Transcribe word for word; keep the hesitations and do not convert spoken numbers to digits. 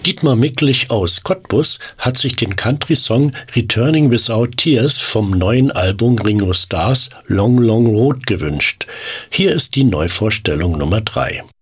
Dietmar Micklich aus Cottbus hat sich den Country-Song Returning Without Tears vom neuen Album Ringo Starrs Long Long Road gewünscht. Hier ist die Neuvorstellung Nummer drei.